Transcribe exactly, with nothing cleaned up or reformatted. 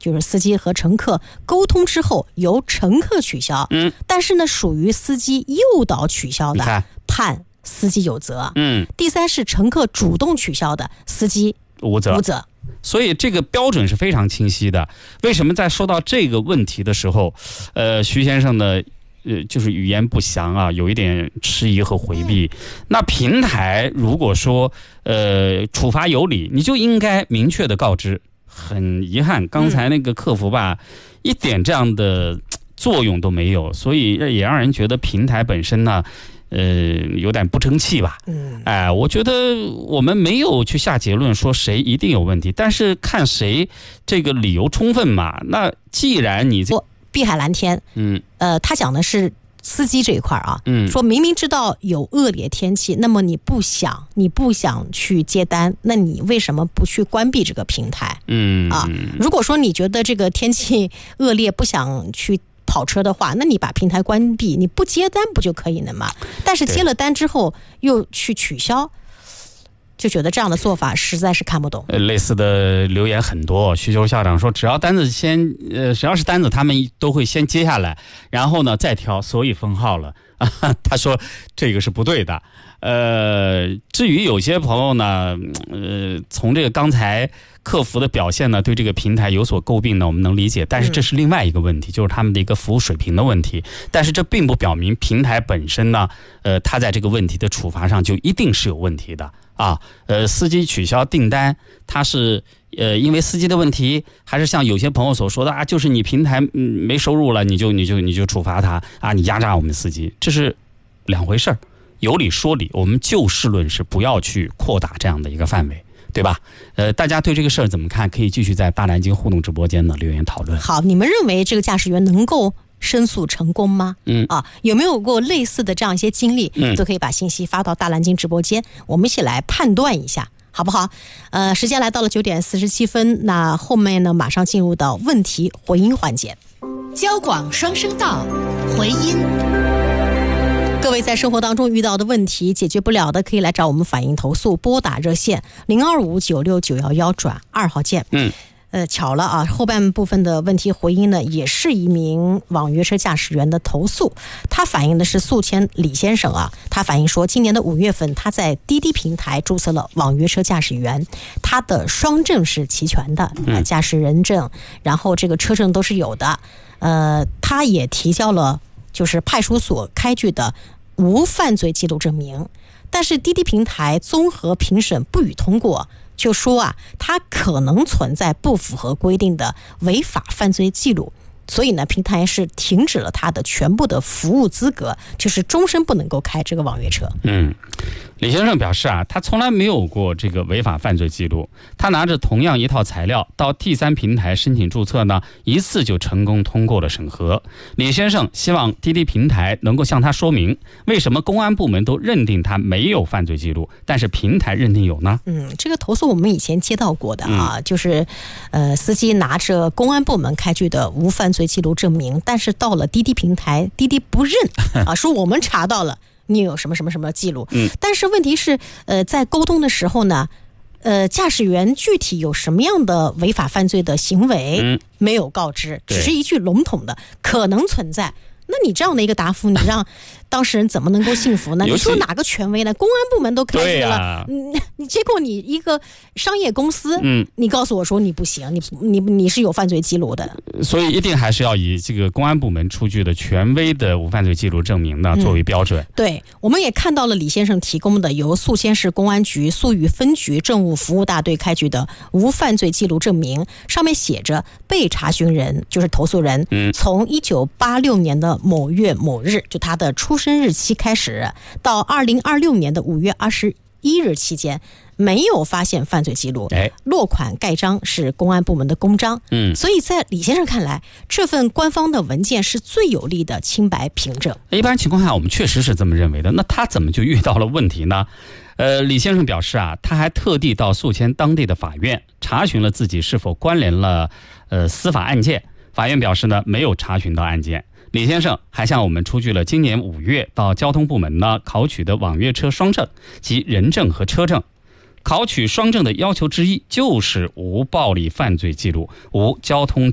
就是司机和乘客沟通之后由乘客取消， 嗯， 但是呢属于司机诱导取消的，判司机有责。 嗯， 第三是乘客主动取消的，司机无责。 无责。 所以这个标准是非常清晰的。为什么在说到这个问题的时候，呃，徐先生呢，呃，就是语言不详啊，有一点迟疑和回避。那平台如果说呃处罚有理，你就应该明确的告知。很遗憾，刚才那个客服吧，嗯、一点这样的作用都没有，所以也让人觉得平台本身呢。呃，有点不争气吧？嗯，哎，我觉得我们没有去下结论说谁一定有问题，但是看谁这个理由充分嘛。那既然你这碧海蓝天，嗯，呃，他讲的是司机这一块啊，嗯，说明明知道有恶劣天气，那么你不想，你不想去接单，那你为什么不去关闭这个平台？嗯啊，如果说你觉得这个天气恶劣，不想去跑车的话，那你把平台关闭，你不接单不就可以了吗？但是接了单之后又去取消，就觉得这样的做法实在是看不懂。 呃，类似的留言很多。徐州校长说，只要单子先，呃，只要是单子，他们都会先接下来，然后呢再挑，所以封号了。啊、他说这个是不对的。呃，至于有些朋友呢，呃，从这个刚才客服的表现呢，对这个平台有所诟病呢，我们能理解。但是这是另外一个问题，就是他们的一个服务水平的问题。但是这并不表明平台本身呢，呃，它在这个问题的处罚上就一定是有问题的啊。呃，司机取消订单，它是呃因为司机的问题，还是像有些朋友所说的啊，就是你平台嗯没收入了，你就你就你就处罚他啊，你压榨我们司机，这是两回事儿。有理说理，我们就事论事，不要去扩大这样的一个范围，对吧？呃，大家对这个事儿怎么看？可以继续在大南京互动直播间呢留言讨论。 好，你们认为这个驾驶员能够申诉成功吗？嗯啊，有没有过类似的这样一些经历？嗯，都可以把信息发到大南京直播间，我们一起来判断一下，好不好？呃，时间来到了九点四十七分，那后面呢，马上进入到问题回音环节。 交广双声道，回音。 各位在生活当中遇到的问题解决不了的，可以来找我们反映投诉，拨打热线零二五九六九幺幺转二号键。嗯，呃，巧了啊，后半部分的问题回音呢，也是一名网约车驾驶员的投诉。他反映的是宿迁李先生啊，他反映说，今年的五月份，他在滴滴平台注册了网约车驾驶员，他的双证是齐全的，嗯、驾驶人证，然后这个车证都是有的。呃，他也提交了就是派出所开具的无犯罪记录证明，但是滴滴平台综合评审不予通过，就说啊，他可能存在不符合规定的违法犯罪记录，所以呢，平台是停止了他的全部的服务资格，就是终身不能够开这个网约车。 嗯，李先生表示啊，他从来没有过这个违法犯罪记录，他拿着同样一套材料到第三平台申请注册呢，一次就成功通过了审核。李先生希望滴滴平台能够向他说明，为什么公安部门都认定他没有犯罪记录，但是平台认定有呢？ 嗯，这个投诉我们以前接到过的啊，嗯、就是呃，司机拿着公安部门开具的无犯罪记录证明，但是到了滴滴平台，滴滴不认啊，说我们查到了你有什么什么什么记录，嗯，但是问题是，呃，在沟通的时候呢，呃，驾驶员具体有什么样的违法犯罪的行为，嗯、没有告知，只是一句笼统的可能存在。那你这样的一个答复，你让当事人怎么能够信服呢？你说哪个权威呢？公安部门都开具了，啊、你你结果你一个商业公司，嗯，你告诉我说你不行，你你你是有犯罪记录的， 所以一定还是要以这个公安部门出具的权威的无犯罪记录证明呢、嗯、作为标准。 对，我们也看到了李先生提供的由宿迁市公安局宿豫分局政务服务大队开具的无犯罪记录证明，上面写着被查询人就是投诉人，嗯，从一九八六年的某月某日，就他的出生日期开始，到二零二六年的五月二十一日期间，没有发现犯罪记录，哎，落款盖章是公安部门的公章，嗯，所以在李先生看来，这份官方的文件是最有力的清白凭证。 一般情况下，我们确实是这么认为的。那他怎么就遇到了问题呢？呃，李先生表示啊，他还特地到宿迁当地的法院查询了自己是否关联了呃司法案件，法院表示呢，没有查询到案件。李先生还向我们出具了今年五月到交通部门呢考取的网约车双证及人证和车证。考取双证的要求之一就是无暴力犯罪记录、无交通